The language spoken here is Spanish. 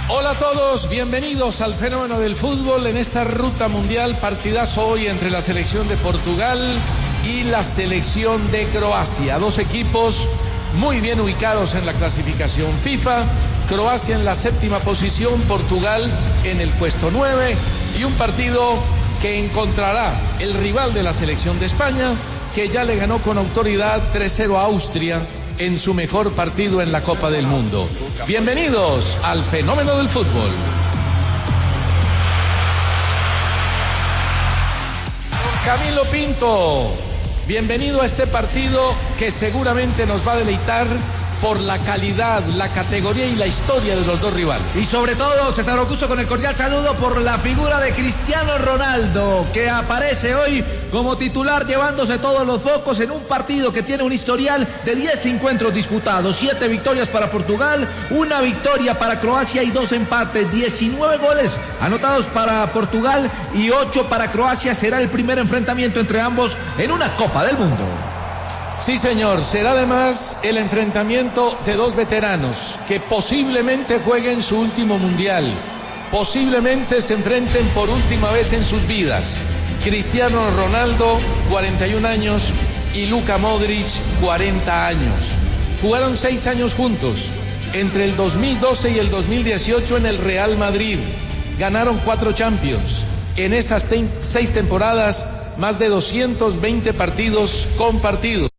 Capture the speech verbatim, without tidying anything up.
Hola a todos, bienvenidos al fenómeno del fútbol en esta ruta mundial. Partidazo hoy entre la selección de Portugal y la selección de Croacia. Dos equipos muy bien ubicados en la clasificación FIFA. Croacia en la séptima posición, Portugal en el puesto nueve. Y un partido que encontrará el rival de la selección de España, que ya le ganó con autoridad tres cero a Austria en su mejor partido en la Copa del Mundo. Bienvenidos al fenómeno del fútbol. Camilo Pinto, bienvenido a este partido que seguramente nos va a deleitar por la calidad, la categoría y la historia de los dos rivales. Y sobre todo, César Augusto, con el cordial saludo por la figura de Cristiano Ronaldo, que aparece hoy como titular llevándose todos los focos en un partido que tiene un historial de diez encuentros disputados, siete victorias para Portugal, una victoria para Croacia y dos empates, diecinueve goles anotados para Portugal y ocho para Croacia. Será el primer enfrentamiento entre ambos en una Copa del Mundo. Sí, señor, será además el enfrentamiento de dos veteranos que posiblemente jueguen su último mundial, posiblemente se enfrenten por última vez en sus vidas. Cristiano Ronaldo, cuarenta y un años, y Luka Modric, cuarenta años. Jugaron seis años juntos, entre el dos mil doce y el dos mil dieciocho en el Real Madrid. Ganaron cuatro Champions. En esas te- seis temporadas, más de doscientos veinte partidos compartidos.